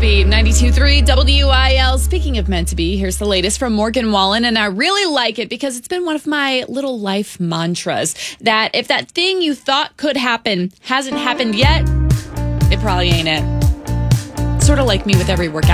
be 92.3 WIL. Speaking of meant to be, here's the latest from Morgan Wallen, and I really like it because it's been one of my little life mantras that if that thing you thought could happen hasn't happened yet, it probably ain't it. Sort of like me with every workout.